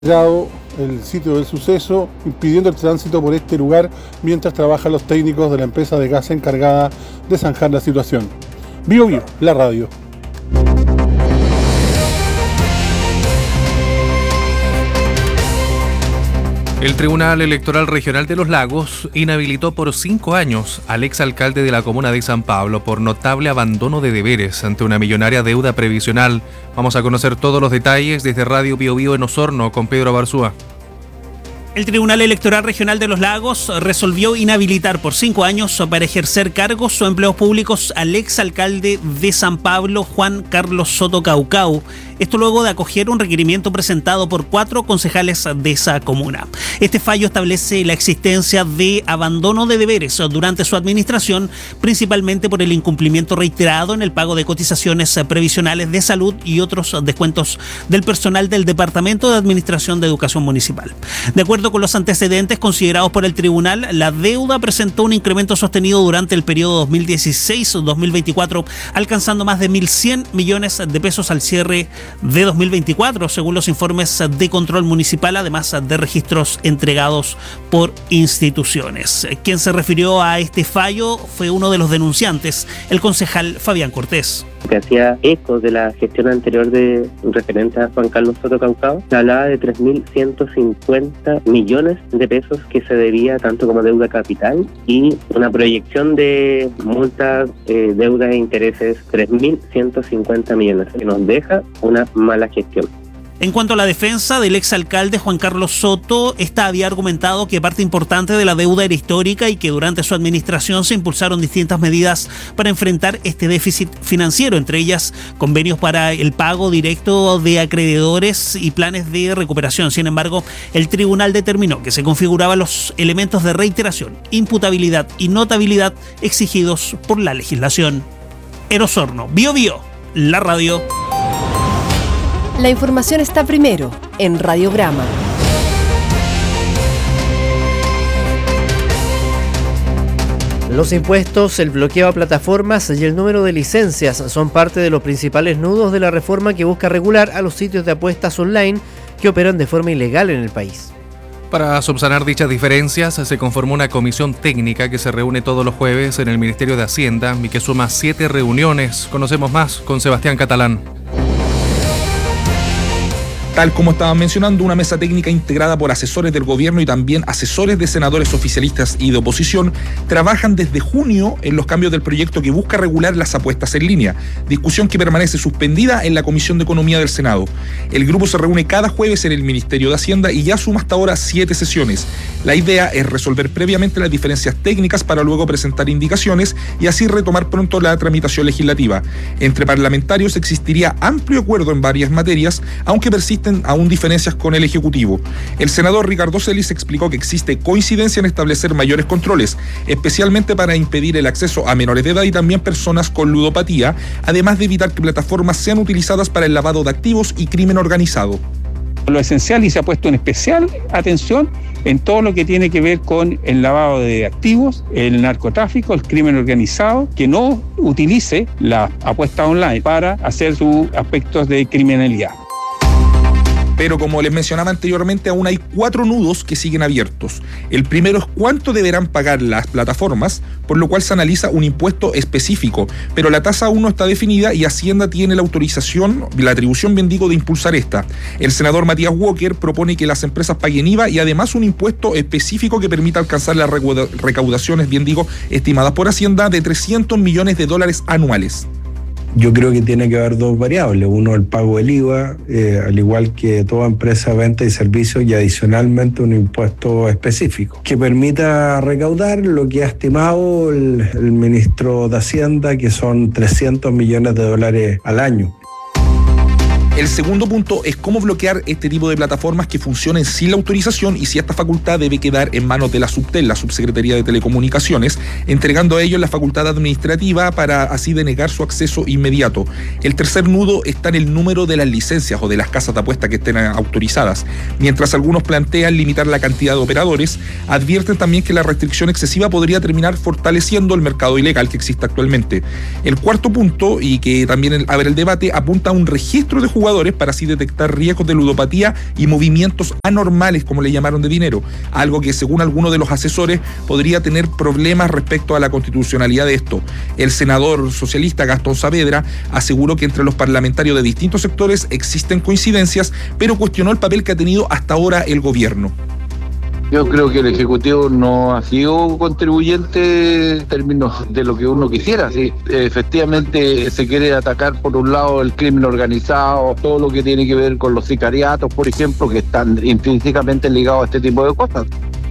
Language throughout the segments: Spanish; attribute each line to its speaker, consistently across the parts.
Speaker 1: el sitio del suceso, impidiendo el tránsito por este lugar mientras trabajan los técnicos de la empresa de gas encargada de zanjar la situación. Bio Bio, la radio.
Speaker 2: El Tribunal Electoral Regional de Los Lagos inhabilitó por 5 años al exalcalde de la comuna de San Pablo por notable abandono de deberes ante una millonaria deuda previsional. Vamos a conocer todos los detalles desde Radio Bio Bio en Osorno con Pedro Barzúa.
Speaker 3: El Tribunal Electoral Regional de Los Lagos resolvió inhabilitar por 5 años para ejercer cargos o empleos públicos al exalcalde de San Pablo, Juan Carlos Soto Caucau. Esto luego de acoger un requerimiento presentado por 4 concejales de esa comuna. Este fallo establece la existencia de abandono de deberes durante su administración, principalmente por el incumplimiento reiterado en el pago de cotizaciones previsionales de salud y otros descuentos del personal del Departamento de Administración de Educación Municipal. De acuerdo con los antecedentes considerados por el tribunal, la deuda presentó un incremento sostenido durante el periodo 2016-2024, alcanzando más de 1.100 millones de pesos al cierre de 2024, según los informes de control municipal, además de registros entregados por instituciones. Quien se refirió a este fallo fue uno de los denunciantes, el concejal Fabián Cortés.
Speaker 4: Que hacía eco de la gestión anterior de referente a Juan Carlos Soto Caucau, se hablaba de 3.150 millones de pesos que se debía tanto como deuda capital y una proyección de multas, deudas e intereses, 3.150 millones, que nos deja una mala gestión.
Speaker 3: En cuanto a la defensa del exalcalde Juan Carlos Soto, esta había argumentado que parte importante de la deuda era histórica y que durante su administración se impulsaron distintas medidas para enfrentar este déficit financiero, entre ellas convenios para el pago directo de acreedores y planes de recuperación. Sin embargo, el tribunal determinó que se configuraban los elementos de reiteración, imputabilidad y notabilidad exigidos por la legislación. En Osorno, Bio Bio, la radio.
Speaker 5: La información está primero en Radiograma.
Speaker 6: Los impuestos, el bloqueo a plataformas y el número de licencias son parte de los principales nudos de la reforma que busca regular a los sitios de apuestas online que operan de forma ilegal en el país.
Speaker 2: Para subsanar dichas diferencias, se conformó una comisión técnica que se reúne todos los jueves en el Ministerio de Hacienda y que suma 7 reuniones. Conocemos más con Sebastián Catalán.
Speaker 7: Tal como estaban mencionando, una mesa técnica integrada por asesores del gobierno y también asesores de senadores oficialistas y de oposición trabajan desde junio en los cambios del proyecto que busca regular las apuestas en línea, discusión que permanece suspendida en la Comisión de Economía del Senado. El grupo se reúne cada jueves en el Ministerio de Hacienda y ya suma hasta ahora 7 sesiones. La idea es resolver previamente las diferencias técnicas para luego presentar indicaciones y así retomar pronto la tramitación legislativa. Entre parlamentarios existiría amplio acuerdo en varias materias, aunque persisten aún diferencias con el Ejecutivo. El senador Ricardo Celis explicó que existe coincidencia en establecer mayores controles, especialmente para impedir el acceso a menores de edad y también personas con ludopatía, además de evitar que plataformas sean utilizadas para el lavado de activos y crimen organizado.
Speaker 8: Lo esencial, y se ha puesto en especial atención en todo lo que tiene que ver con el lavado de activos, el narcotráfico, el crimen organizado, que no utilice la apuesta online para hacer sus aspectos de criminalidad.
Speaker 7: Pero como les mencionaba anteriormente, aún hay 4 nudos que siguen abiertos. El primero es cuánto deberán pagar las plataformas, por lo cual se analiza un impuesto específico, pero la tasa aún no está definida y Hacienda tiene la autorización, la atribución, bien digo, de impulsar esta. El senador Matías Walker propone que las empresas paguen IVA y además un impuesto específico que permita alcanzar las recaudaciones, bien digo, estimadas por Hacienda de $300 millones anuales.
Speaker 9: Yo creo que tiene que haber 2 variables. Uno, el pago del IVA, al igual que toda empresa de venta y servicios, y adicionalmente un impuesto específico que permita recaudar lo que ha estimado el ministro de Hacienda, que son $300 millones al año.
Speaker 7: El segundo punto es cómo bloquear este tipo de plataformas que funcionen sin la autorización y si esta facultad debe quedar en manos de la SUBTEL, la Subsecretaría de Telecomunicaciones, entregando a ellos la facultad administrativa para así denegar su acceso inmediato. El tercer nudo está en el número de las licencias o de las casas de apuesta que estén autorizadas. Mientras algunos plantean limitar la cantidad de operadores, advierten también que la restricción excesiva podría terminar fortaleciendo el mercado ilegal que existe actualmente. El cuarto punto, y que también abre el debate, apunta a un registro de jugadores jugadores para así detectar riesgos de ludopatía y movimientos anormales, como le llamaron, de dinero, algo que según algunos de los asesores podría tener problemas respecto a la constitucionalidad de esto. El senador socialista Gastón Saavedra aseguró que entre los parlamentarios de distintos sectores existen coincidencias, pero cuestionó el papel que ha tenido hasta ahora el gobierno.
Speaker 10: Yo creo que el Ejecutivo no ha sido contribuyente en términos de lo que uno quisiera. Sí, efectivamente se quiere atacar por un lado el crimen organizado, todo lo que tiene que ver con los sicariatos, por ejemplo, que están intrínsecamente ligados a este tipo de cosas.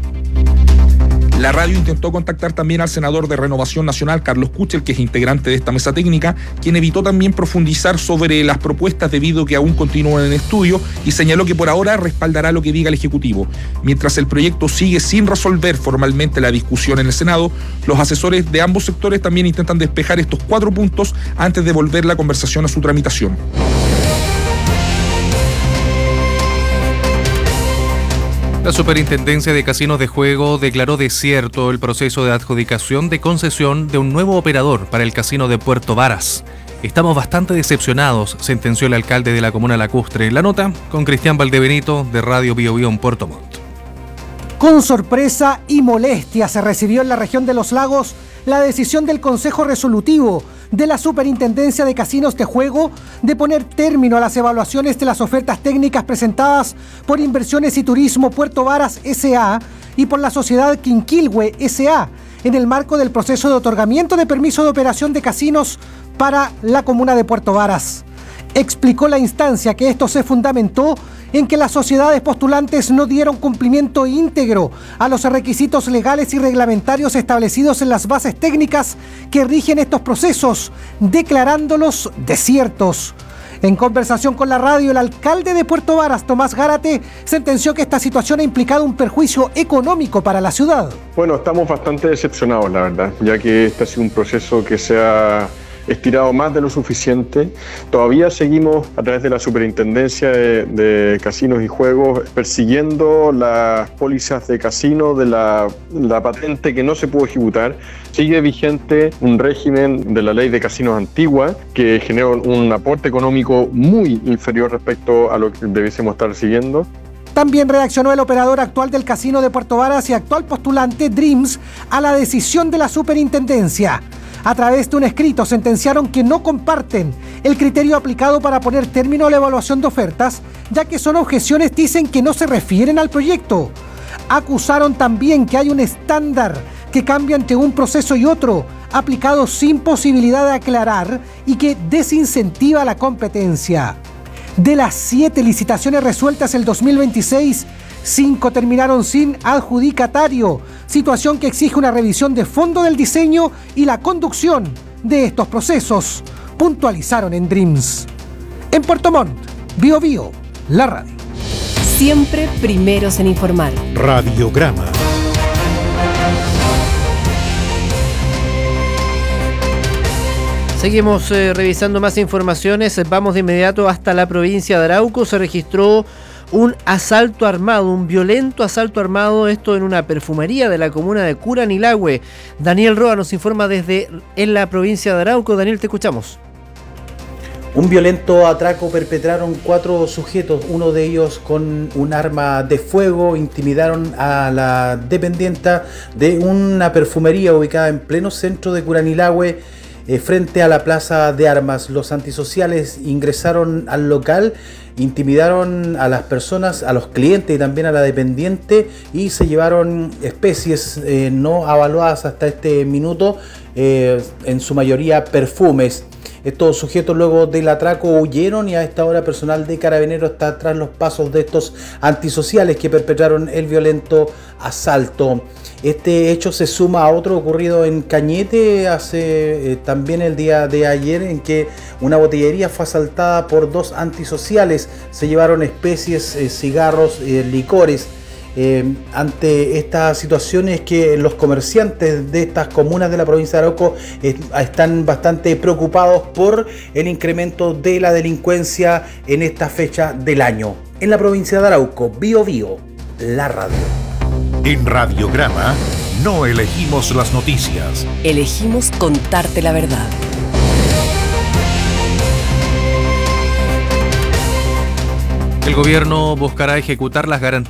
Speaker 7: La radio intentó contactar también al senador de Renovación Nacional, Carlos Kuchel, que es integrante de esta mesa técnica, quien evitó también profundizar sobre las propuestas debido a que aún continúan en estudio y señaló que por ahora respaldará lo que diga el Ejecutivo. Mientras el proyecto sigue sin resolver formalmente la discusión en el Senado, los asesores de ambos sectores también intentan despejar estos 4 puntos antes de volver la conversación a su tramitación.
Speaker 2: La Superintendencia de Casinos de Juego declaró desierto el proceso de adjudicación de concesión de un nuevo operador para el casino de Puerto Varas. Estamos bastante decepcionados, sentenció el alcalde de la comuna lacustre. La nota con Cristian Valdebenito de Radio Bio Bio en Puerto Montt.
Speaker 11: Con sorpresa y molestia se recibió en la región de Los Lagos la decisión del Consejo Resolutivo de la Superintendencia de Casinos de Juego de poner término a las evaluaciones de las ofertas técnicas presentadas por Inversiones y Turismo Puerto Varas S.A. y por la sociedad Quinquilhue S.A. en el marco del proceso de otorgamiento de permiso de operación de casinos para la comuna de Puerto Varas. Explicó la instancia que esto se fundamentó en que las sociedades postulantes no dieron cumplimiento íntegro a los requisitos legales y reglamentarios establecidos en las bases técnicas que rigen estos procesos, declarándolos desiertos. En conversación con la radio, el alcalde de Puerto Varas, Tomás Gárate, sentenció que esta situación ha implicado un perjuicio económico para la ciudad.
Speaker 12: Bueno, estamos bastante decepcionados, la verdad, ya que este ha sido un proceso que se ha estirado más de lo suficiente. Todavía seguimos a través de la Superintendencia de Casinos y Juegos persiguiendo las pólizas de casino de la patente que no se pudo ejecutar. Sigue vigente un régimen de la ley de casinos antigua que genera un aporte económico muy inferior respecto a lo que debiésemos estar siguiendo.
Speaker 11: También reaccionó el operador actual del casino de Puerto Varas y actual postulante Dreams a la decisión de la Superintendencia. A través de un escrito sentenciaron que no comparten el criterio aplicado para poner término a la evaluación de ofertas, ya que son objeciones, dicen, que no se refieren al proyecto. Acusaron también que hay un estándar que cambia entre un proceso y otro, aplicado sin posibilidad de aclarar y que desincentiva la competencia. De las 7 licitaciones resueltas el 2026, 5 terminaron sin adjudicatario, situación que exige una revisión de fondo del diseño y la conducción de estos procesos, puntualizaron en Dreams. En Puerto Montt, Bio Bio, la radio.
Speaker 5: Siempre primeros en informar.
Speaker 13: Radiograma.
Speaker 6: Seguimos revisando más informaciones. Vamos de inmediato hasta la provincia de Arauco. Se registró un asalto armado, un violento asalto armado, esto en una perfumería de la comuna de Curanilahue. Daniel Roa nos informa desde en la provincia de Arauco. Daniel, te escuchamos.
Speaker 14: Un violento atraco perpetraron 4 sujetos, uno de ellos con un arma de fuego. Intimidaron a la dependienta de una perfumería ubicada en pleno centro de Curanilahue, frente a la plaza de armas. Los antisociales ingresaron al local, intimidaron a las personas, a los clientes y también a la dependiente, y se llevaron especies no avaluadas hasta este minuto, en su mayoría perfumes. Estos sujetos luego del atraco huyeron y a esta hora personal de Carabineros está tras los pasos de estos antisociales que perpetraron el violento asalto. Este hecho se suma a otro ocurrido en Cañete también el día de ayer, en que una botillería fue asaltada por 2 antisociales. Se llevaron especies, cigarros, licores. Ante estas situaciones, que los comerciantes de estas comunas de la provincia de Arauco están bastante preocupados por el incremento de la delincuencia en esta fecha del año. En la provincia de Arauco, Bio Bio, la radio.
Speaker 13: En Radiograma no elegimos las noticias.
Speaker 5: Elegimos contarte la verdad.
Speaker 2: El gobierno buscará ejecutar las garantías